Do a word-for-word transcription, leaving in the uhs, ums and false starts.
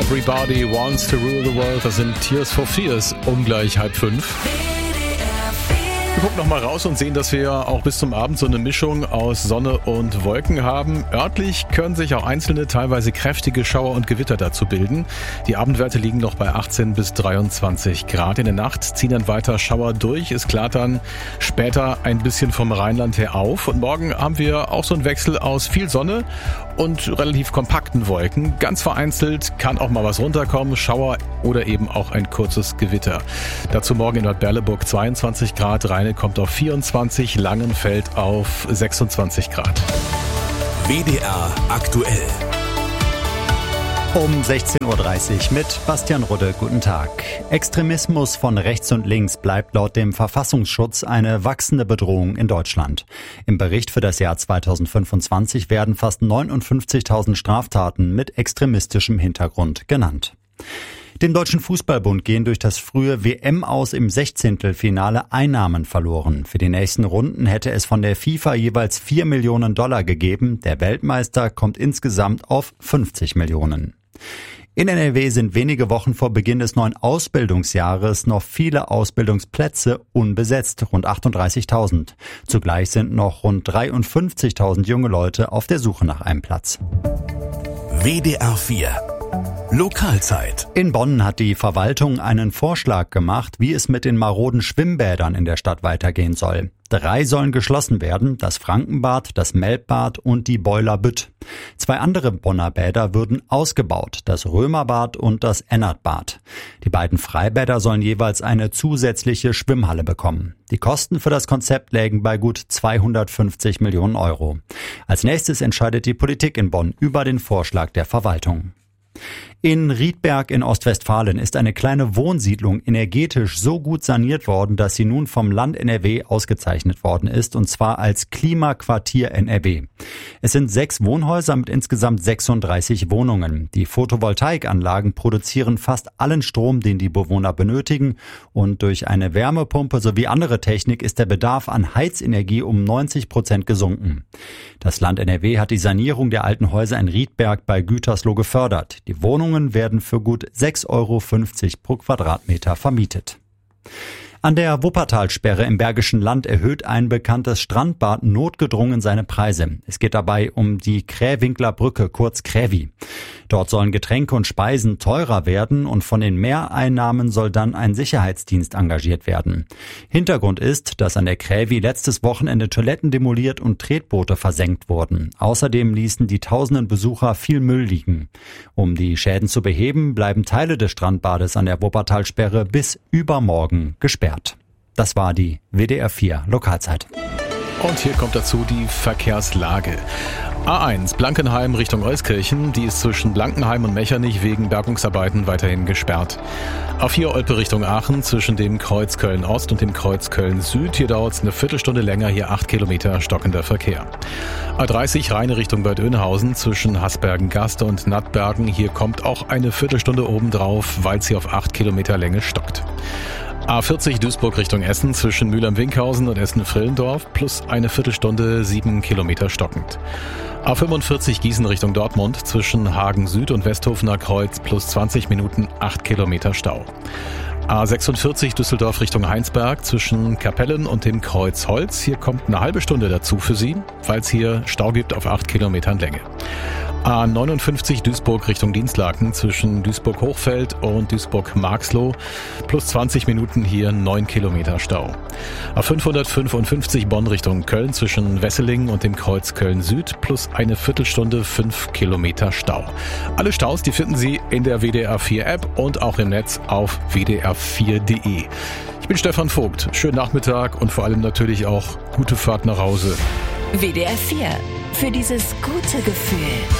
Everybody Wants to Rule the World. Das sind Tears for Fears, ungleich halb fünf. Wir gucken noch mal raus und sehen, dass wir auch bis zum Abend so eine Mischung aus Sonne und Wolken haben. Örtlich können sich auch einzelne, teilweise kräftige Schauer und Gewitter dazu bilden. Die Abendwerte liegen noch bei achtzehn bis dreiundzwanzig Grad. In der Nacht ziehen dann weiter Schauer durch. Es klart dann später ein bisschen vom Rheinland her auf. Und morgen haben wir auch so einen Wechsel aus viel Sonne und relativ kompakten Wolken. Ganz vereinzelt kann auch mal was runterkommen, Schauer oder eben auch ein kurzes Gewitter. Dazu morgen in Bad Berleburg zweiundzwanzig Grad, Rheine kommt auf vierundzwanzig, Langenfeld auf sechsundzwanzig Grad. W D R aktuell. Um sechzehn Uhr dreißig mit Bastian Rudde. Guten Tag. Extremismus von rechts und links bleibt laut dem Verfassungsschutz eine wachsende Bedrohung in Deutschland. Im Bericht für das Jahr zweitausendfünfundzwanzig werden fast neunundfünfzigtausend Straftaten mit extremistischem Hintergrund genannt. Dem Deutschen Fußballbund gehen durch das frühe W M-Aus im Sechzehntelfinale Einnahmen verloren. Für die nächsten Runden hätte es von der FIFA jeweils vier Millionen Dollar gegeben. Der Weltmeister kommt insgesamt auf fünfzig Millionen. In N R W sind wenige Wochen vor Beginn des neuen Ausbildungsjahres noch viele Ausbildungsplätze unbesetzt, rund achtunddreißigtausend. Zugleich sind noch rund dreiundfünfzigtausend junge Leute auf der Suche nach einem Platz. W D R vier Lokalzeit. In Bonn hat die Verwaltung einen Vorschlag gemacht, wie es mit den maroden Schwimmbädern in der Stadt weitergehen soll. Drei sollen geschlossen werden, das Frankenbad, das Melbbad und die Boiler Bütt. Zwei andere Bonner Bäder würden ausgebaut, das Römerbad und das Ennertbad. Die beiden Freibäder sollen jeweils eine zusätzliche Schwimmhalle bekommen. Die Kosten für das Konzept lägen bei gut zweihundertfünfzig Millionen Euro. Als nächstes entscheidet die Politik in Bonn über den Vorschlag der Verwaltung. In Riedberg in Ostwestfalen ist eine kleine Wohnsiedlung energetisch so gut saniert worden, dass sie nun vom Land N R W ausgezeichnet worden ist, und zwar als Klimaquartier N R W. Es sind sechs Wohnhäuser mit insgesamt sechsunddreißig Wohnungen. Die Photovoltaikanlagen produzieren fast allen Strom, den die Bewohner benötigen, und durch eine Wärmepumpe sowie andere Technik ist der Bedarf an Heizenergie um neunzig Prozent gesunken. Das Land N R W hat die Sanierung der alten Häuser in Riedberg bei Gütersloh gefördert. Die Wohnungen werden für gut sechs Euro fünfzig pro Quadratmeter vermietet. An der Wuppertalsperre im Bergischen Land erhöht ein bekanntes Strandbad notgedrungen seine Preise. Es geht dabei um die Krähwinkler Brücke, kurz Krävi. Dort sollen Getränke und Speisen teurer werden und von den Mehreinnahmen soll dann ein Sicherheitsdienst engagiert werden. Hintergrund ist, dass an der Krävi letztes Wochenende Toiletten demoliert und Tretboote versenkt wurden. Außerdem ließen die tausenden Besucher viel Müll liegen. Um die Schäden zu beheben, bleiben Teile des Strandbades an der Wuppertalsperre bis übermorgen gesperrt. Das war die W D R vier Lokalzeit. Und hier kommt dazu die Verkehrslage. A eins Blankenheim Richtung Euskirchen, die ist zwischen Blankenheim und Mechernich wegen Bergungsarbeiten weiterhin gesperrt. A vier Olpe Richtung Aachen zwischen dem Kreuz Köln-Ost und dem Kreuz Köln-Süd, hier dauert es eine Viertelstunde länger, hier acht Kilometer stockender Verkehr. A dreißig Rheine Richtung Bad Oeynhausen zwischen Hasbergen-Gaste und Nattbergen, hier kommt auch eine Viertelstunde obendrauf, weil es hier auf acht Kilometer Länge stockt. A vierzig Duisburg Richtung Essen zwischen Mülheim-Winkhausen und Essen-Frillendorf plus eine Viertelstunde sieben Kilometer stockend. A fünfundvierzig Gießen Richtung Dortmund zwischen Hagen Süd und Westhofener Kreuz plus zwanzig Minuten acht Kilometer Stau. A sechsundvierzig Düsseldorf Richtung Heinsberg zwischen Kapellen und dem Kreuz Holz. Hier kommt eine halbe Stunde dazu für Sie, weil es hier Stau gibt auf acht Kilometern Länge. A neunundfünfzig Duisburg Richtung Dienstlaken zwischen Duisburg-Hochfeld und Duisburg-Marxloh plus zwanzig Minuten hier neun Kilometer Stau. A fünfhundertfünfundfünfzig Bonn Richtung Köln zwischen Wesseling und dem Kreuz Köln-Süd plus eine Viertelstunde fünf Kilometer Stau. Alle Staus, die finden Sie in der W D R vier App und auch im Netz auf w d r vier punkt d e. Ich bin Stefan Vogt. Schönen Nachmittag und vor allem natürlich auch gute Fahrt nach Hause. W D R vier. Für dieses gute Gefühl.